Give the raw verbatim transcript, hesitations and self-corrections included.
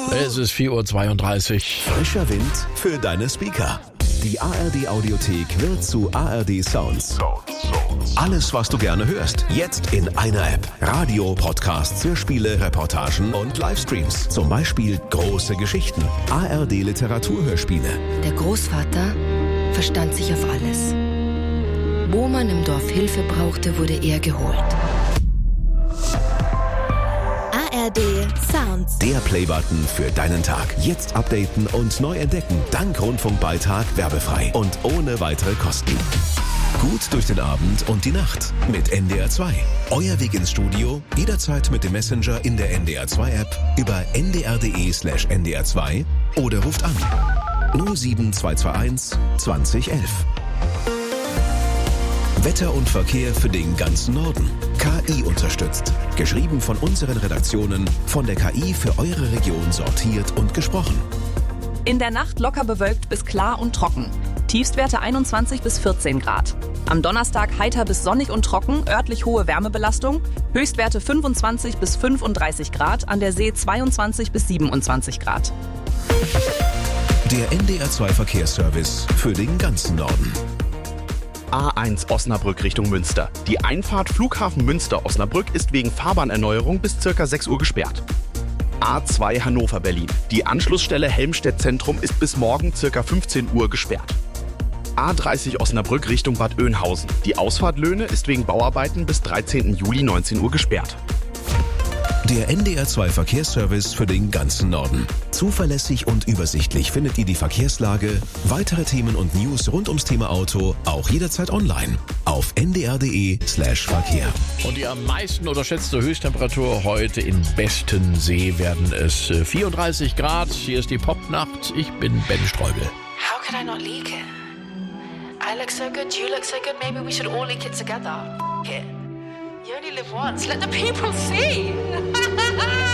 Es ist vier Uhr zweiunddreißig. Frischer Wind für deine Speaker. Die A R D-Audiothek wird zu A R D Sounds. Alles, was du gerne hörst, jetzt in einer App. Radio, Podcasts, Hörspiele, Reportagen und Livestreams. Zum Beispiel große Geschichten, A R D-Literaturhörspiele. Der Großvater verstand sich auf alles. Wo man im Dorf Hilfe brauchte, wurde er geholt. A R D Sounds. Der Playbutton für deinen Tag. Jetzt updaten und neu entdecken. Dank Rundfunkbeitrag werbefrei und ohne weitere Kosten. Gut durch den Abend und die Nacht mit N D R zwei. Euer Weg ins Studio, jederzeit mit dem Messenger in der N D R zwei App über n d r punkt d e slash n d r zwei oder ruft an null sieben zwei zwei eins zwanzig elf. Wetter und Verkehr für den ganzen Norden. K I unterstützt. Geschrieben von unseren Redaktionen, von der K I für eure Region sortiert und gesprochen. In der Nacht locker bewölkt bis klar und trocken. Tiefstwerte einundzwanzig bis vierzehn Grad. Am Donnerstag heiter bis sonnig und trocken, örtlich hohe Wärmebelastung. Höchstwerte fünfundzwanzig bis fünfunddreißig Grad, an der See zweiundzwanzig bis siebenundzwanzig Grad. Der N D R zwei Verkehrsservice für den ganzen Norden. A eins Osnabrück Richtung Münster. Die Einfahrt Flughafen Münster-Osnabrück ist wegen Fahrbahnerneuerung bis ca. sechs Uhr gesperrt. A zwei Hannover-Berlin. Die Anschlussstelle Helmstedt-Zentrum ist bis morgen ca. fünfzehn Uhr gesperrt. A dreißig Osnabrück Richtung Bad Oeynhausen. Die Ausfahrt Löhne ist wegen Bauarbeiten bis dreizehnten Juli neunzehn Uhr gesperrt. Der N D R zwei Verkehrsservice für den ganzen Norden. Zuverlässig und übersichtlich findet ihr die Verkehrslage, weitere Themen und News rund ums Thema Auto auch jederzeit online auf n d r punkt d e slash verkehr. Und die am meisten unterschätzte Höchsttemperatur heute in Bestensee werden es vierunddreißig Grad. Hier ist die Popnacht. Ich bin Ben Streubel. How could I not leak it? I look so good, you look so good, maybe we should all leak it together. F- it. You only live once, let the people see.